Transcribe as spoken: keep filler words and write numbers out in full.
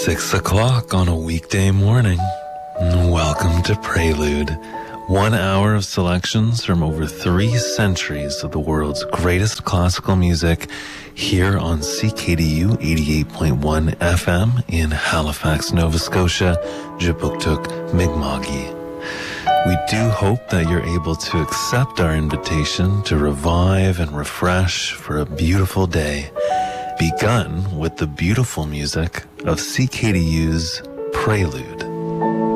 Six o'clock on a weekday morning. Welcome to Prelude. One hour of selections from over three centuries of the world's greatest classical music here on C K D U eighty-eight point one F M in Halifax, Nova Scotia, Jabuktuk, Mi'kma'ki. We do hope that you're able to accept our invitation to revive and refresh for a beautiful day, begun with the beautiful music of C K D U's Prelude.